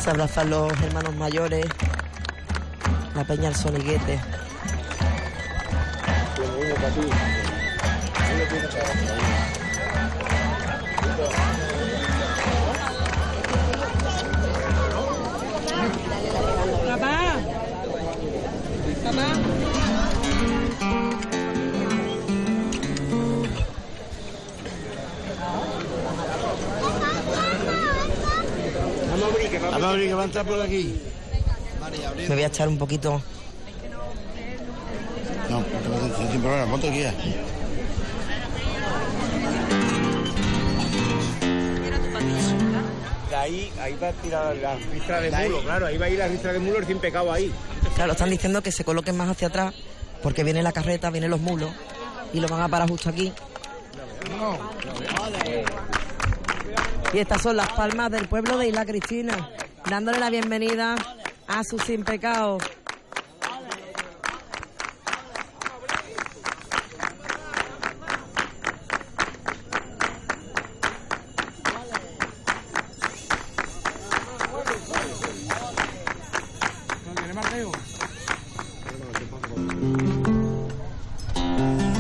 Se abrazan los hermanos mayores. La peña El Soniguete. Papá. Papá. Vamos a abrir, que va a entrar por aquí. Me voy a echar un poquito. No, sin problema, ponte aquí ya. Ahí va a tirar la ristra de mulo, claro, ahí va a ir la ristra de mulo recién pecado ahí. Claro, están diciendo que se coloquen más hacia atrás porque viene la carreta, vienen los mulos y lo van a parar justo aquí. Y estas son las palmas del pueblo de Isla Cristina, dándole la bienvenida a su Sin Pecado. ¿Dónde le Mateo?